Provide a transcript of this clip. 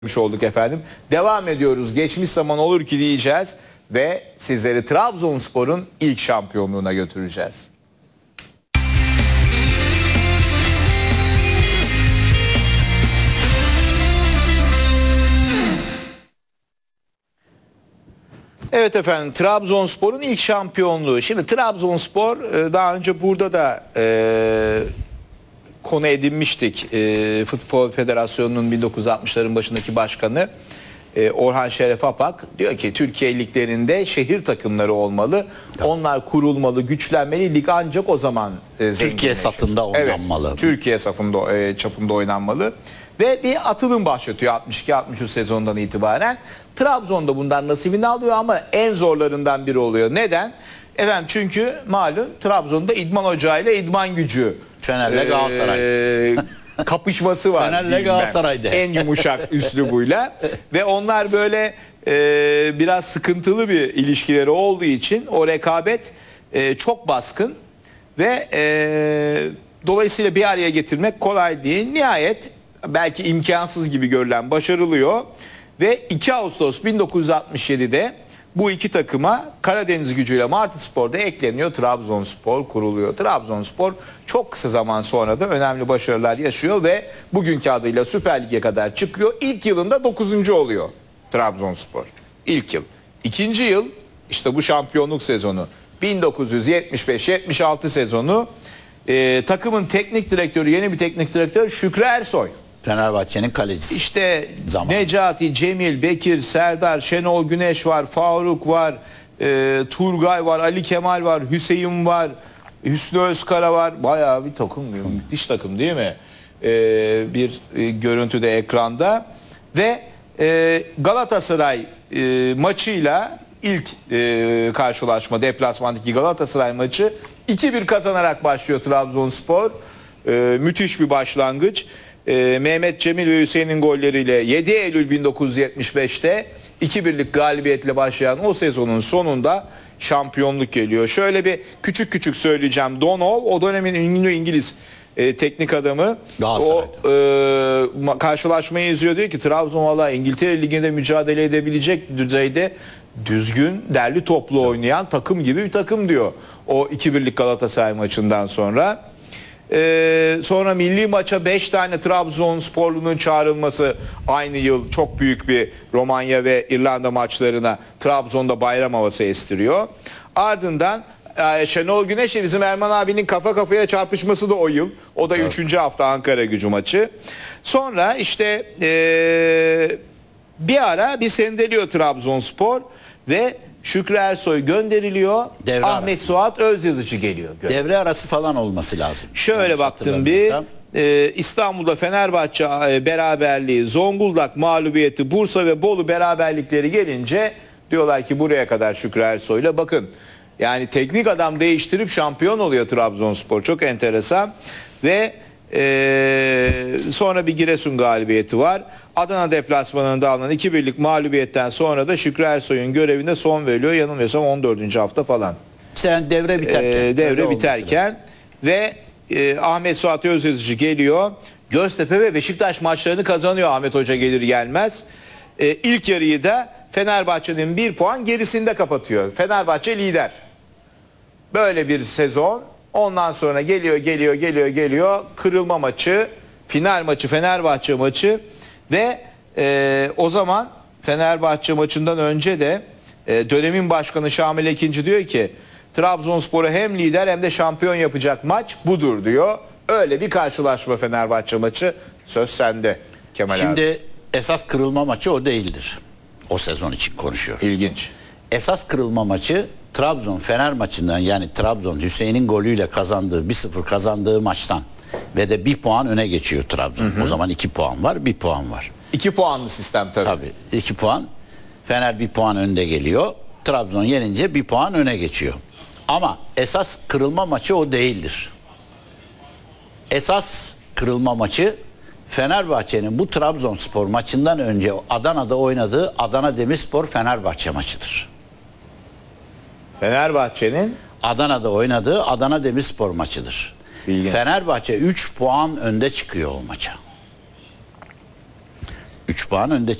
olduk efendim. Devam ediyoruz. Geçmiş zaman olur ki diyeceğiz ve sizleri Trabzonspor'un ilk şampiyonluğuna götüreceğiz. Evet efendim, Trabzonspor'un ilk şampiyonluğu. Şimdi Trabzonspor daha önce burada da konu edinmiştik. Futbol Federasyonu'nun 1960'ların başındaki başkanı Orhan Şeref Apak diyor ki Türkiye liglerinde şehir takımları olmalı. Evet. Onlar kurulmalı, güçlenmeli. Lig ancak o zaman Türkiye safında oynanmalı. Evet, Türkiye çapında oynanmalı. Ve bir atılım başlatıyor 62-63 sezondan itibaren. Trabzon'da bundan nasibini alıyor ama en zorlarından biri oluyor. Neden? Efendim çünkü malum Trabzon'da İdman Ocağı ile İdman Gücü Fener'le Galatasaray kapışması var. Fener'le Galatasaray'da. En yumuşak üslubuyla. Ve onlar böyle biraz sıkıntılı bir ilişkileri olduğu için o rekabet çok baskın ve dolayısıyla bir araya getirmek kolay değil. Nihayet belki imkansız gibi görülen başarılıyor ve 2 Ağustos 1967'de bu iki takıma Karadeniz Gücü'yle Martıspor'da ekleniyor. Trabzonspor kuruluyor. Trabzonspor çok kısa zaman sonra da önemli başarılar yaşıyor ve bugünkü adıyla Süper Lig'e kadar çıkıyor. İlk yılında 9. oluyor Trabzonspor. İlk yıl. İkinci yıl işte bu şampiyonluk sezonu 1975-76 sezonu takımın teknik direktörü, yeni bir teknik direktör Şükrü Ersoy. Fenerbahçe'nin kalecisi. İşte Necati, Cemil, Bekir, Serdar, Şenol Güneş var, Faruk var, Turgay var, Ali Kemal var, Hüseyin var, Hüsnü Özkara var. Bayağı bir takım, müthiş takım değil mi? Bir görüntüde ekranda. Ve Galatasaray maçıyla ilk karşılaşma, deplasmandaki Galatasaray maçı 2-1 kazanarak başlıyor Trabzonspor. Müthiş bir başlangıç. Mehmet Cemil ve Hüseyin'in golleriyle 7 Eylül 1975'te 2-1'lik galibiyetle başlayan o sezonun sonunda şampiyonluk geliyor. Şöyle bir küçük söyleyeceğim. Donov o dönemin ünlü İngiliz teknik adamı o karşılaşmayı izliyor, diyor ki Trabzon valla İngiltere Ligi'nde mücadele edebilecek düzeyde düzgün, derli toplu oynayan takım gibi bir takım diyor. O 2-1'lik Galatasaray maçından sonra. Sonra milli maça 5 tane Trabzonsporlunun çağrılması aynı yıl çok büyük bir Romanya ve İrlanda maçlarına Trabzon'da bayram havası estiriyor. Ardından Şenol Güneş ile bizim Erman abinin kafa kafaya çarpışması da o yıl. O da 3. hafta Ankara Gücü maçı. Sonra işte bir ara bir sendeliyor Trabzonspor ve Şükrü Ersoy gönderiliyor. Ahmet arası. Suat Özyazıcı geliyor. Devre arası falan olması lazım. Şöyle baktım bir İstanbul'da Fenerbahçe beraberliği, Zonguldak mağlubiyeti, Bursa ve Bolu beraberlikleri gelince diyorlar ki buraya kadar Şükrü Ersoy'la bakın. Yani teknik adam değiştirip şampiyon oluyor Trabzonspor. Çok enteresan. Ve sonra bir Giresun galibiyeti var. Adana deplasmanında alınan 2-1'lik mağlubiyetten sonra da Şükrü Ersoy'un görevine son veriliyor. Yanılmıyorsam 14. hafta falan. Sen devre biterken. Devre biterken ve Ahmet Suat Özyazıcı geliyor. Göztepe ve Beşiktaş maçlarını kazanıyor Ahmet Hoca gelir gelmez. İlk yarıyı da Fenerbahçe'nin 1 puan gerisinde kapatıyor. Fenerbahçe lider. Böyle bir sezon. Ondan sonra geliyor. Kırılma maçı, final maçı, Fenerbahçe maçı ve o zaman Fenerbahçe maçından önce de dönemin başkanı Şamil Ekinci diyor ki Trabzonspor'u hem lider hem de şampiyon yapacak maç budur diyor. Öyle bir karşılaşma Fenerbahçe maçı. Söz sende Kemal abi. Şimdi esas kırılma maçı o değildir. O sezon için konuşuyor. İlginç. Esas kırılma maçı Trabzon Fener maçından, yani Trabzon Hüseyin'in golüyle kazandığı 1-0 kazandığı maçtan ve de 1 puan öne geçiyor Trabzon. Hı hı. O zaman 2 puan var, 1 puan var. 2 puanlı sistem tabii. Tabii 2 puan. Fener 1 puan önde geliyor. Trabzon yenince 1 puan öne geçiyor. Ama esas kırılma maçı o değildir. Esas kırılma maçı Fenerbahçe'nin bu Trabzonspor maçından önce Adana'da oynadığı Adana Demirspor Fenerbahçe maçıdır. Fenerbahçe'nin Adana'da oynadığı Adana Demirspor maçıdır. Bilgin. Fenerbahçe 3 puan önde çıkıyor o maça. 3 puan önde